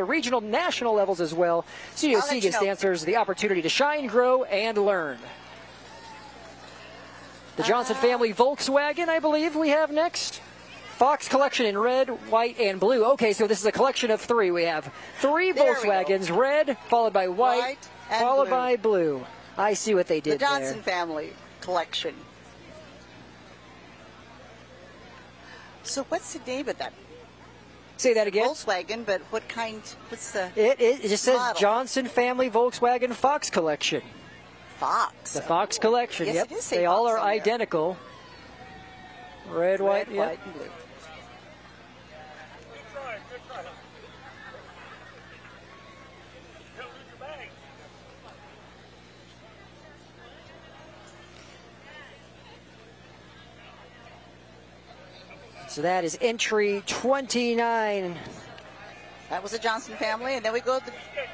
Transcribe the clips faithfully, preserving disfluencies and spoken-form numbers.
regional, national levels as well. Studio C gives dancers the opportunity to shine, grow, and learn. The Johnson uh, family Volkswagen, I believe we have next. Fox collection in red, white, and blue. Okay, so this is a collection of three. We have three there Volkswagens, red, followed by white, white followed blue. by blue. I see what they did The Johnson there. family collection. So what's the name of that? Say that again. Volkswagen, but what kind? What's the It, it, it just says model? Johnson family Volkswagen Fox collection. Fox. The Fox oh. collection, yes, yep. It is say they Fox all are there. identical. Red, Red white, white, yep. and blue. So that is entry twenty-nine. That was a Johnson family, and then we go to the...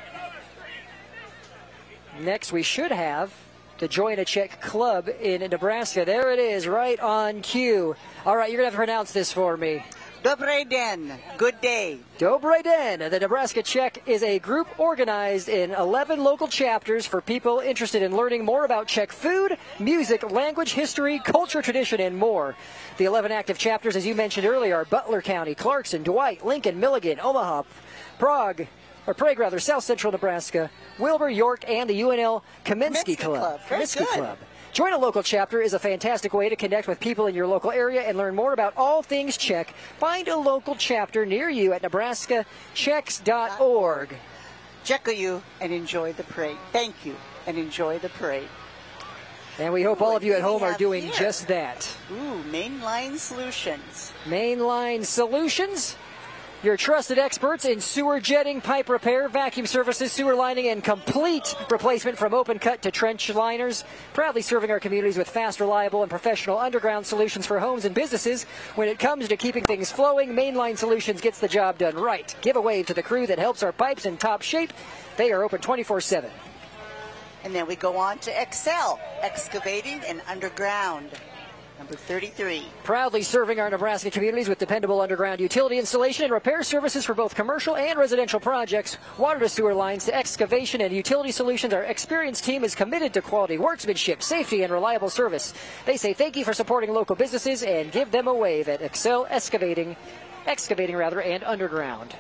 Next, we should have the Join a Czech Club in Nebraska. There it is, right on cue. All right, you're going to have to pronounce this for me. Dobrý den. Good day. Dobrý den. The Nebraska Czech is a group organized in eleven local chapters for people interested in learning more about Czech food, music, language, history, culture, tradition, and more. The eleven active chapters, as you mentioned earlier, are Butler County, Clarkson, Dwight, Lincoln, Milligan, Omaha, Prague, or Prague rather, South Central Nebraska, Wilbur, York, and the U N L Kaminsky, Kaminsky Club. Club. Very Kaminsky good. Club. Join a local chapter is a fantastic way to connect with people in your local area and learn more about all things Czech. Find a local chapter near you at nebraska czechs dot org. Czech you and enjoy the parade. Thank you and enjoy the parade. And we hope Ooh, all of you at home are have doing here? just that. Ooh, Mainline Solutions. Mainline Solutions, your trusted experts in sewer jetting, pipe repair, vacuum services, sewer lining, and complete replacement from open cut to trench liners. Proudly serving our communities with fast, reliable, and professional underground solutions for homes and businesses. When it comes to keeping things flowing, Mainline Solutions gets the job done right. Give a wave to the crew that helps our pipes in top shape. They are open twenty-four seven. And then we go on to Excel, Excavating and Underground. Number thirty-three. Proudly serving our Nebraska communities with dependable underground utility installation and repair services for both commercial and residential projects. Water to sewer lines to excavation and utility solutions, our experienced team is committed to quality workmanship, safety, and reliable service. They say thank you for supporting local businesses and give them a wave at Excel Excavating, excavating rather, and Underground.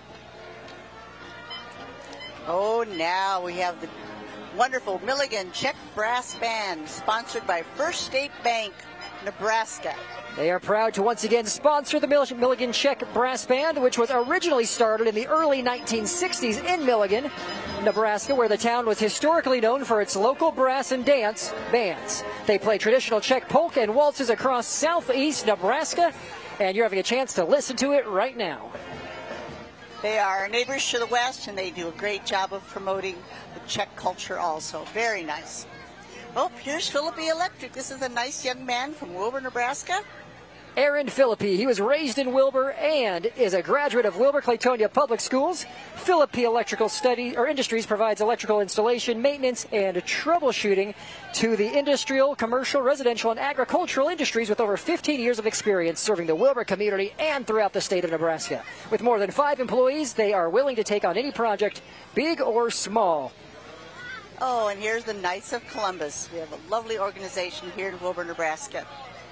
Oh, now we have the wonderful Milligan Czech Brass Band, sponsored by First State Bank, Nebraska. They are proud to once again sponsor the Milligan Czech Brass Band, which was originally started in the early nineteen sixties in Milligan, Nebraska, where the town was historically known for its local brass and dance bands. They play traditional Czech polka and waltzes across southeast Nebraska, and you're having a chance to listen to it right now. They are our neighbors to the west, and they do a great job of promoting the Czech culture also. Very nice. Oh, here's Philippi Electric. This is a nice young man from Wilbur, Nebraska. Aaron Philippi. He was raised in Wilbur and is a graduate of Wilbur-Clatonia Public Schools. Philippi Electrical Study or Industries provides electrical installation, maintenance, and troubleshooting to the industrial, commercial, residential, and agricultural industries with over fifteen years of experience serving the Wilbur community and throughout the state of Nebraska. With more than five employees, they are willing to take on any project, big or small. Oh, and here's the Knights of Columbus. We have a lovely organization here in Wilbur, Nebraska.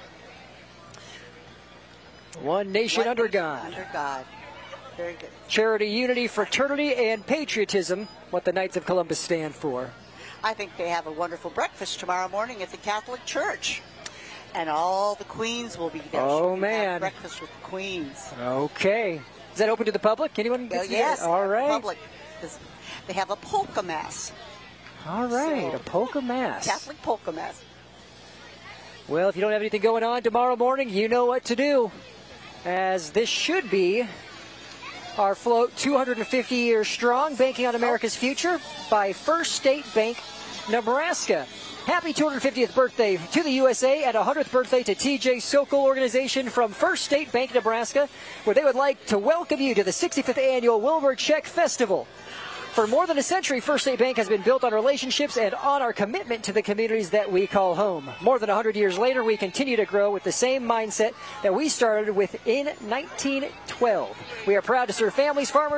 One nation One under nation God. Under God. Very good. Charity, unity, fraternity, and patriotism, what the Knights of Columbus stand for. I think they have a wonderful breakfast tomorrow morning at the Catholic Church. And all the queens will be there. Oh, so man. Breakfast with the queens. Okay. Is that open to the public? Anyone? Oh, yes. All right. Public. They have a polka mass. All right. So, a polka mass. Catholic polka mass. Well, if you don't have anything going on tomorrow morning, you know what to do. As this should be our float two hundred fifty years strong, banking on America's future by First State Bank, Nebraska. Happy two hundred fiftieth birthday to the U S A and one hundredth birthday to T J Sokol organization from First State Bank, Nebraska, where they would like to welcome you to the sixty-fifth annual Wilbur Czech Festival. For more than a century, First State Bank has been built on relationships and on our commitment to the communities that we call home. More than one hundred years later, we continue to grow with the same mindset that we started with in nineteen twelve. We are proud to serve families, farmers,